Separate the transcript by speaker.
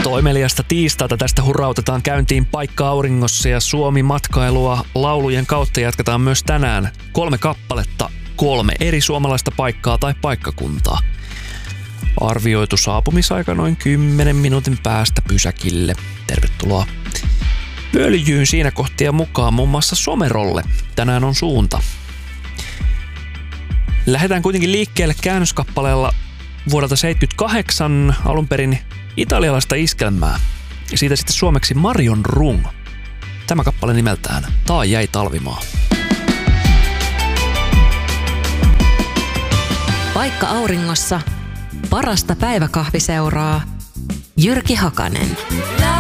Speaker 1: Toimeliasta tiistaita tästä hurautetaan käyntiin Paikka auringossa ja Suomi-matkailua laulujen kautta jatketaan myös tänään. 3 kappaletta, 3 eri suomalaista paikkaa tai paikkakuntaa. Arvioitu saapumisaika noin 10 minuutin päästä pysäkille. Tervetuloa Öljyyn siinä kohtia mukaan muun muassa Somerolle. Tänään on suunta. Lähdetään kuitenkin liikkeelle käännöskappaleella vuodelta 1978 alun perin italialaista iskelmää. Ja siitä sitten suomeksi Marion Rung. Tämä kappale nimeltään Taa jäi talvimaa.
Speaker 2: Paikka auringossa. Parasta päiväkahviseuraa. Jyrki Hakanen.